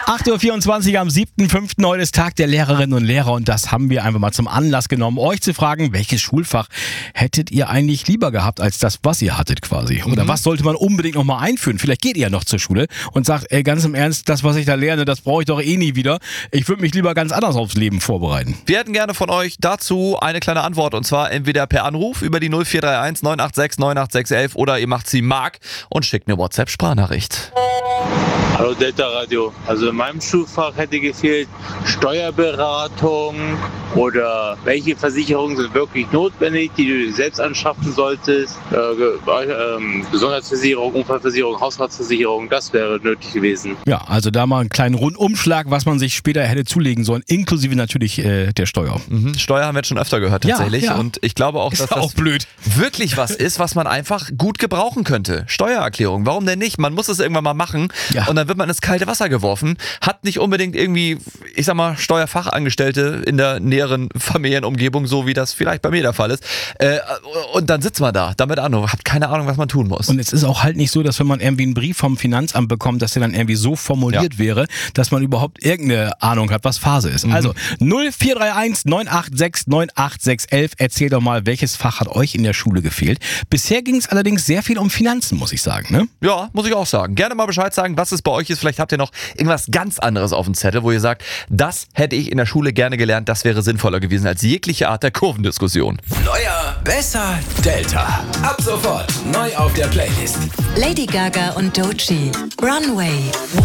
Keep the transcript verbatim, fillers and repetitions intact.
acht Uhr vierundzwanzig am siebten fünften Heute ist Tag der Lehrerinnen und Lehrer und das haben wir einfach mal zum Anlass genommen, euch zu fragen, welches Schulfach hättet ihr eigentlich lieber gehabt als das, was ihr hattet quasi? Oder mhm. was sollte man unbedingt nochmal einführen? Vielleicht geht ihr ja noch zur Schule und sagt, ey, ganz im Ernst, das, was ich da lerne, das brauche ich doch eh nie wieder. Ich würde mich lieber ganz anders aufs Leben vorbereiten. Wir hätten gerne von euch dazu eine kleine Antwort und zwar entweder per Anruf über die null vier drei eins neun acht sechs neun acht sechs eins oder ihr macht sie Mark und schickt eine WhatsApp-Sprachnachricht. Hallo Delta Radio. Also in meinem Schulfach hätte gefehlt Steuerberatung oder welche Versicherungen sind wirklich notwendig, die du selbst anschaffen solltest. Äh, äh, Gesundheitsversicherung, Unfallversicherung, Hausratsversicherung, das wäre nötig gewesen. Ja, also da mal einen kleinen Rundumschlag, was man sich später hätte zulegen sollen, inklusive natürlich äh, der Steuer. Mhm. Steuer haben wir jetzt schon öfter gehört tatsächlich ja, ja. und ich glaube auch, dass ist das auch blöd. wirklich was ist, was man einfach gut gebrauchen könnte. Steuererklärung, warum denn nicht? Man muss es irgendwann mal machen ja. und dann wird man ins kalte Wasser geworfen, hat nicht unbedingt irgendwie, ich sag mal, Steuerfachangestellte in der näheren Familienumgebung, so wie das vielleicht bei mir der Fall ist. Äh, und dann sitzt man da, damit an und hat keine Ahnung, was man tun muss. Und es ist auch halt nicht so, dass wenn man irgendwie einen Brief vom Finanzamt bekommt, dass der dann irgendwie so formuliert ja. wäre, dass man überhaupt irgendeine Ahnung hat, was Phase ist. Mhm. Also null vier drei eins neun acht sechs neun acht sechs eins, erzählt doch mal, welches Fach hat euch in der Schule gefehlt. Bisher ging es allerdings sehr viel um Finanzen, muss ich sagen, ne? Ja, muss ich auch sagen. Gerne mal Bescheid sagen, was es bei euch ist. Vielleicht habt ihr noch irgendwas ganz anderes auf dem Zettel, wo ihr sagt, das hätte ich in der Schule gerne gelernt, das wäre sinnvoller gewesen als jegliche Art der Kurvendiskussion. Neuer, besser, Delta. Ab sofort neu auf der Playlist. Lady Gaga und Doechii. Runway.